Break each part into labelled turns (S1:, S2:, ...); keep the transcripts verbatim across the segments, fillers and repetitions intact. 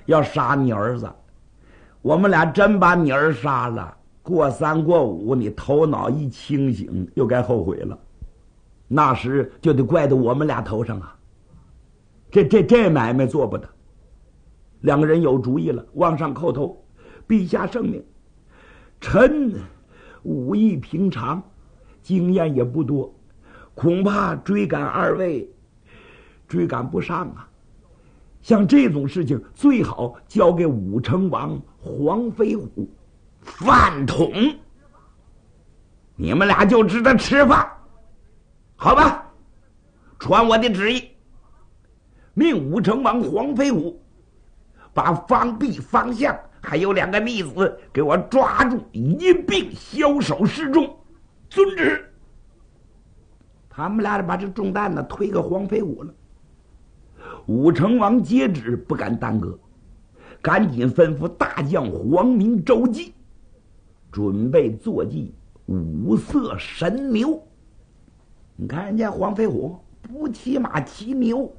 S1: 要杀你儿子。我们俩真把你儿杀了，过三过五，你头脑一清醒，又该后悔了。那时就得怪到我们俩头上啊！这这这买卖做不得。两个人有主意了，往上叩头，陛下圣明。臣武艺平常，经验也不多，恐怕追赶二位追赶不上啊。像这种事情最好交给武成王黄飞虎。饭桶，你们俩就知道吃饭，好吧？传我的旨意，命武成王黄飞虎把方弼、方向还有两个逆子给我抓住，一并枭首示众。遵旨。他们俩把这重担呢推给黄飞虎了。武成王接旨，不敢耽搁，赶紧吩咐大将黄明、周济准备坐骑五色神牛。你看人家黄飞虎不骑马骑牛，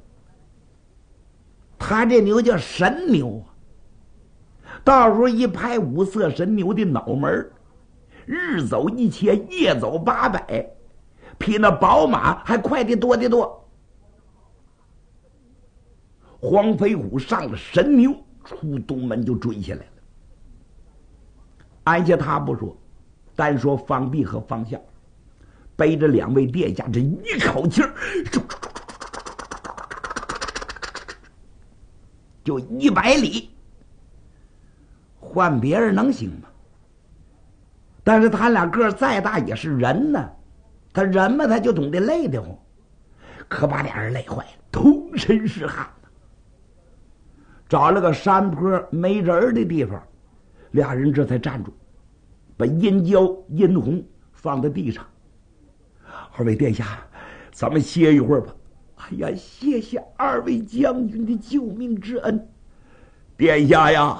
S1: 他这牛叫神牛，到时候一拍五色神牛的脑门，日走一千，夜走八百，比那宝马还快得多得多。黄飞虎上了神牛，出东门就追下来了。按下他不说，单说方弼和方向，背着两位殿下，这一口气儿就一百里。换别人能行吗？但是他俩个儿再大也是人呢，他人嘛他就懂得累得慌，可把俩人累坏了，通身是汗。找了个山坡没人的地方，俩人这才站住，把殷郊、殷红放在地上。二位殿下，咱们歇一会儿吧。哎呀，谢谢二位将军的救命之恩。殿下呀，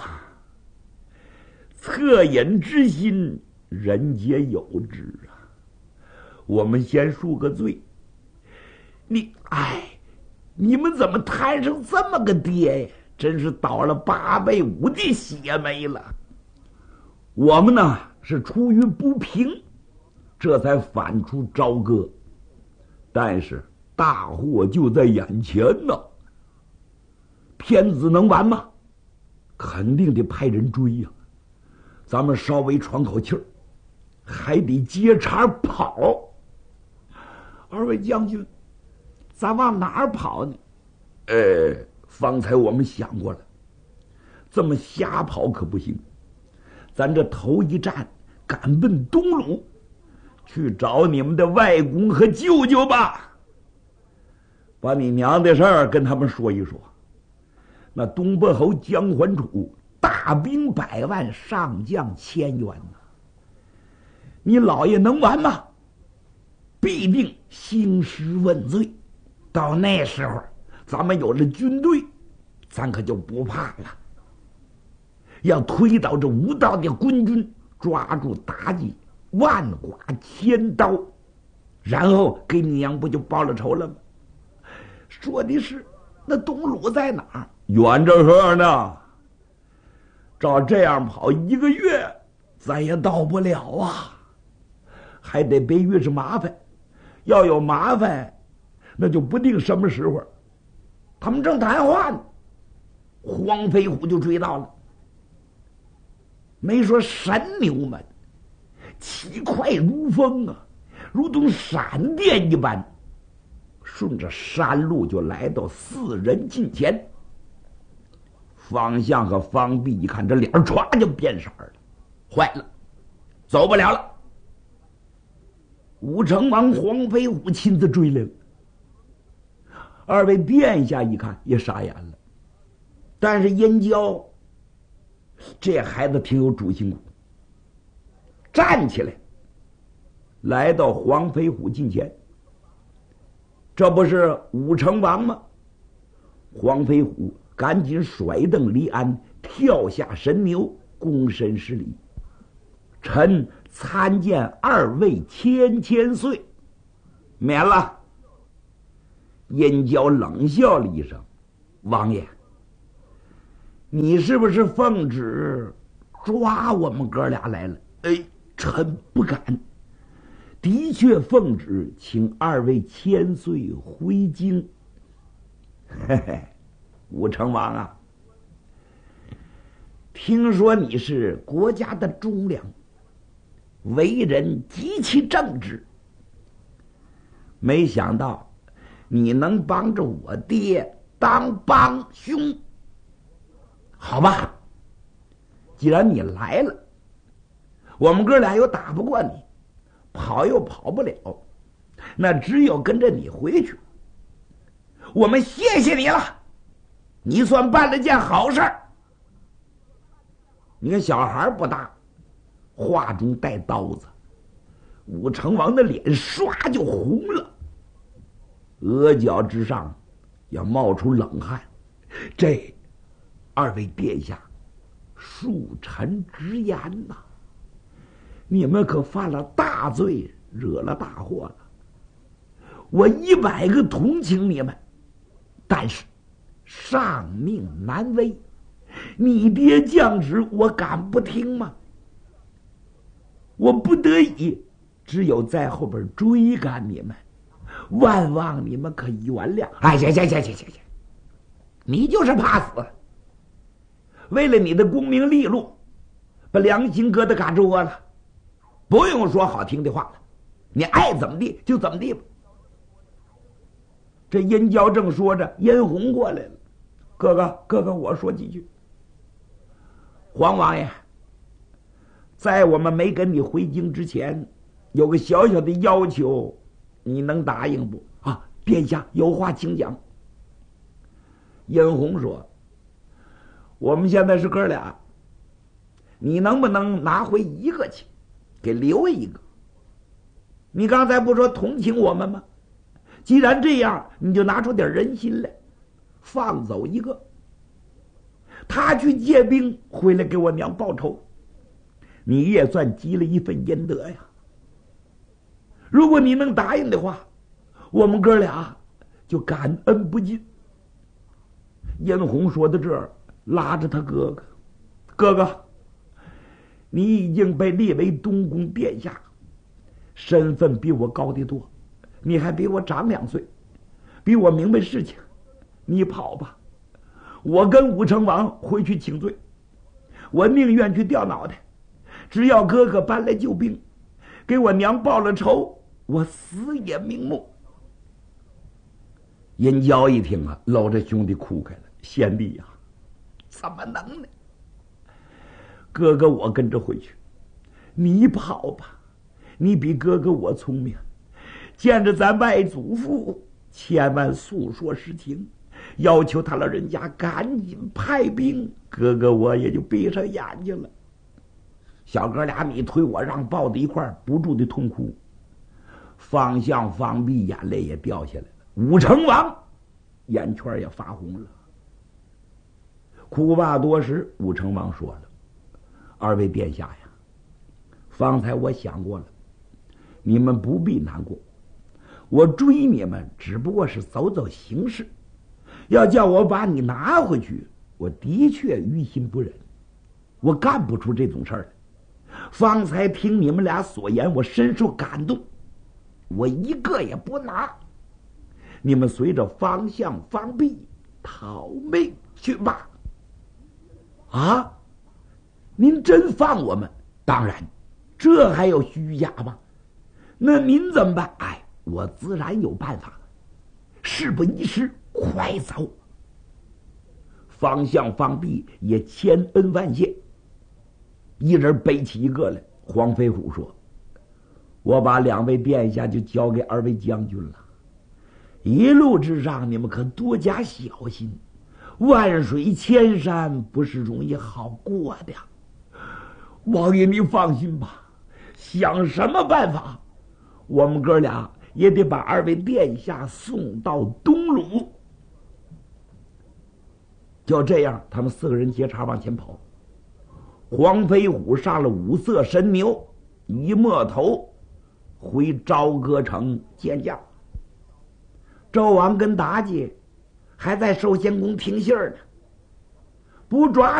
S1: 恻隐之心，人皆有之啊。我们先恕个罪。你，哎，你们怎么摊上这么个爹呀？真是倒了八辈五的血霉了。我们呢是出于不平，这才反出朝歌，但是大祸就在眼前呢。骗子能完吗？肯定得派人追呀、啊。咱们稍微喘口气儿，还得接茬跑。二位将军，咱往哪儿跑呢？呃。方才我们想过了，这么瞎跑可不行。咱这头一站赶奔东鲁，去找你们的外公和舅舅吧，把你娘的事儿跟他们说一说。那东伯侯姜桓楚大兵百万，上将千员呐，你老爷能完吗？必定兴师问罪。到那时候咱们有了军队，咱可就不怕了。要推倒这无道的官军，抓住妲己，万剐千刀，然后给你娘不就报了仇了吗？说的是，那东鲁在哪儿？远着河呢。照这样跑一个月，咱也到不了啊，还得别遇上麻烦。要有麻烦，那就不定什么时候。他们正谈话呢，黄飞虎就追到了。没说神牛吗？骑快如风啊，如同闪电一般，顺着山路就来到四人近前。方向和方弼一看，这脸唰就变色了，坏了，走不了了。武成王黄飞虎亲自追来了。二位殿下一看也傻眼了，但是殷郊这孩子挺有主心骨，站起来来到黄飞虎近前。这不是武成王吗？黄飞虎赶紧甩蹬离鞍，跳下神牛，躬身施礼。臣参见二位千千岁。免了。殷郊冷笑了一声：王爷， 你是不是奉旨抓我们哥俩来了？哎，臣不敢。的确奉旨请二位千岁回京。嘿嘿，武成王啊，听说你是国家的忠良，为人极其正直，没想到你能帮着我爹当帮凶。好吧，既然你来了，我们哥俩又打不过你，跑又跑不了，那只有跟着你回去。我们谢谢你了，你算办了件好事儿。你看小孩不大，话中带刀子，武成王的脸唰就红了，额角之上要冒出冷汗。这二位殿下，恕臣直言呐，你们可犯了大罪，惹了大祸了。我一百个同情你们，但是上命难违，你爹降旨，我敢不听吗？我不得已，只有在后边追赶你们，万望你们可原谅。哎，行行行行行行，你就是怕死，为了你的功名利禄，把良心搁在嘎吱窝了。不用说好听的话了，你爱怎么地就怎么地吧。这殷郊正说着，殷红过来了。哥哥，哥哥，我说几句。黄王爷，在我们没跟你回京之前，有个小小的要求，你能答应不？啊，殿下有话请讲。殷红说：“我们现在是哥俩，你能不能拿回一个去，给留一个？你刚才不说同情我们吗？既然这样，你就拿出点人心来，放走一个。他去借兵回来给我娘报仇，你也算积了一份阴德呀。如果你能答应的话，我们哥俩就感恩不尽。”殷红说到这儿，拉着他哥哥：“哥哥，你已经被立为东宫殿下，身份比我高得多，你还比我长两岁，比我明白事情。你跑吧，我跟武成王回去请罪，我宁愿去掉脑袋，只要哥哥搬来救兵，给我娘报了仇，我死也瞑目。”殷郊一听啊，搂着兄弟哭开了：“贤弟呀，怎么能呢？哥哥我跟着回去，你跑吧，你比哥哥我聪明，见着咱外祖父千万诉说实情，要求他老人家赶紧派兵，哥哥我也就闭上眼睛了。”小哥俩你推我让抱在一块儿，不住的痛哭。方向方必眼泪也掉下来了，武成王眼圈也发红了。哭罢多时，武成王说了：“二位殿下呀，方才我想过了，你们不必难过，我追你们只不过是走走形式，要叫我把你拿回去，我的确于心不忍，我干不出这种事儿来。方才听你们俩所言，我深受感动，我一个也不拿，你们随着方向方必讨命去吧。”啊，您真放我们？当然，这还有虚假吗？那您怎么办？哎，我自然有办法。事不宜迟，快走。方向方必也千恩万谢，一人背起一个来。黄飞虎说：“我把两位殿下就交给二位将军了，一路之上你们可多加小心，万水千山不是容易好过的。王爷你放心吧，想什么办法，我们哥俩也得把二位殿下送到东鲁。”就这样，他们四个人接茬往前跑。黄飞虎上了五色神牛，一抹头回朝歌城见驾。纣王跟妲己还在寿仙宫听信儿呢。 不抓